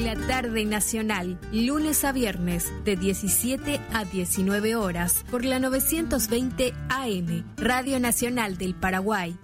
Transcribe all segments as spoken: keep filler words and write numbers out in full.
La tarde nacional, lunes a viernes, de diecisiete a diecinueve horas, por la novecientos veinte A M, Radio Nacional del Paraguay.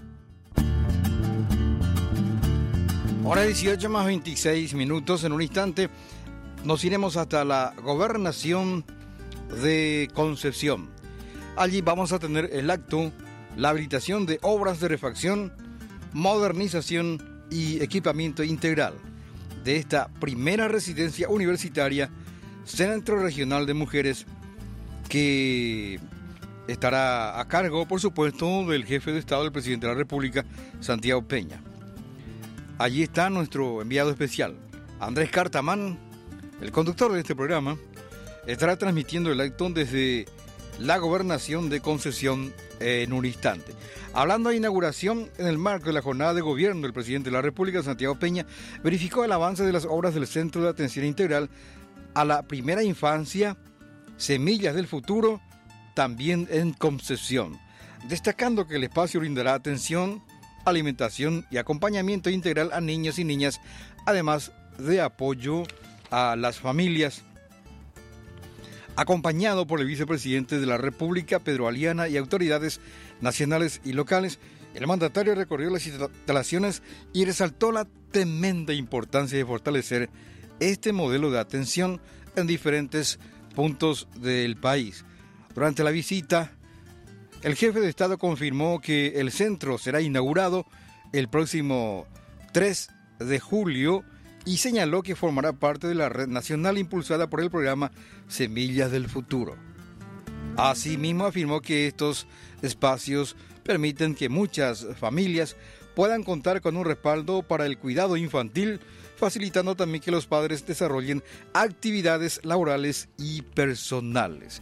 Hora dieciocho más veintiséis minutos. En un instante nos iremos hasta la gobernación de Concepción. Allí vamos a tener el acto, la habilitación de obras de refacción, modernización y equipamiento integral de esta primera residencia universitaria, Centro Regional de Mujeres, que estará a cargo, por supuesto, del jefe de Estado, el presidente de la República, Santiago Peña. Allí está nuestro enviado especial, Andrés Cartamán, el conductor de este programa. Estará transmitiendo el acto desde la gobernación de Concepción en un instante. Hablando de inauguración, en el marco de la jornada de gobierno, el presidente de la República, Santiago Peña, verificó el avance de las obras del Centro de Atención Integral a la Primera Infancia, Semillas del Futuro, también en Concepción, destacando que el espacio brindará atención, alimentación y acompañamiento integral a niños y niñas, además de apoyo a las familias. Acompañado por el vicepresidente de la República, Pedro Aliana, y autoridades nacionales y locales, el mandatario recorrió las instalaciones y resaltó la tremenda importancia de fortalecer este modelo de atención en diferentes puntos del país. Durante la visita, el jefe de Estado confirmó que el centro será inaugurado el próximo tres de julio y señaló que formará parte de la red nacional impulsada por el programa Semillas del Futuro. Asimismo, afirmó que estos espacios permiten que muchas familias puedan contar con un respaldo para el cuidado infantil, facilitando también que los padres desarrollen actividades laborales y personales.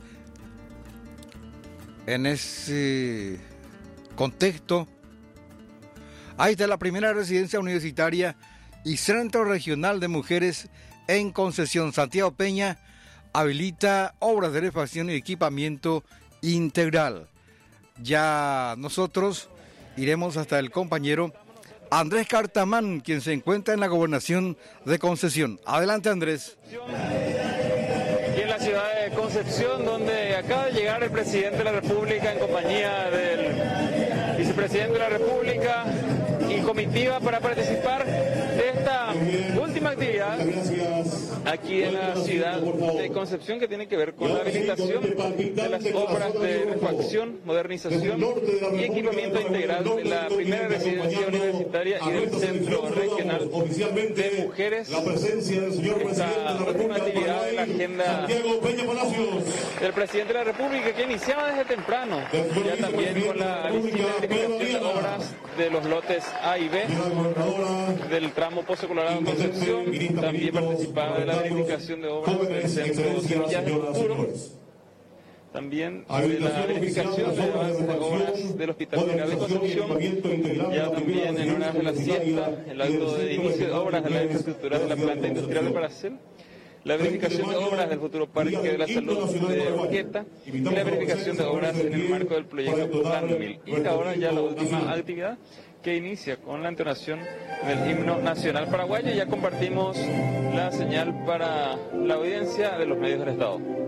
En ese contexto, ahí está la primera residencia universitaria y Centro Regional de Mujeres en Concepción. Santiago Peña habilita obras de refacción y equipamiento integral. Ya nosotros iremos hasta el compañero Andrés Cartamán, quien se encuentra en la gobernación de Concepción. Adelante, Andrés. Y en la ciudad de Concepción, donde acaba de llegar el presidente de la República en compañía del vicepresidente de la República y comitiva para participar de esta última actividad aquí en la ciudad de Concepción, que tiene que ver con la habilitación de las obras de refacción, modernización y equipamiento integral de la primera residencia universitaria y del Centro Regional de Mujeres. Esta última actividad en la agenda del presidente de la República, que iniciaba desde temprano, ya también con la identificación de obras de los lotes A y B del tramo Pozo Colorado en Concepción. También participaba de la verificación de obras del Centro Semillas del Futuro, también de la verificación de avances de obras del Hospital General de Concepción, ya también en horas de la siesta, el acto de inicio de obras de la infraestructura de la planta industrial de Paracel, la verificación de obras del futuro Parque de la Salud de Urquieta y la verificación de obras en el marco del proyecto Plan Mil. Y ahora ya la última actividad, que inicia con la entonación del himno nacional paraguayo. Ya compartimos la señal para la audiencia de los medios del Estado.